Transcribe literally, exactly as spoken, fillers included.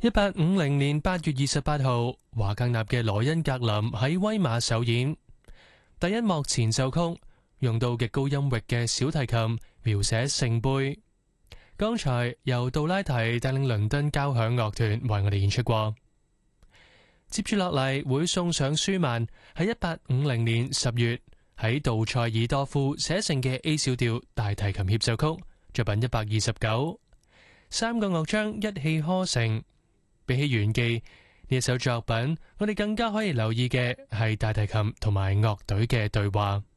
一八五零年八月二十八號，華格納嘅羅恩格林喺威馬首演第一幕前奏曲，用到極高音域嘅小提琴描寫聖杯。剛才由杜拉提帶領倫敦交響樂團為我哋演出過。接住落嚟會送上舒曼喺一八五零年十月喺杜塞爾多夫寫成嘅 A 小調大提琴協奏曲作品一百二十九，三個樂章一氣呵成。比起玄記呢一首作品，我哋更加可以留意嘅係大提琴同埋樂隊嘅對話。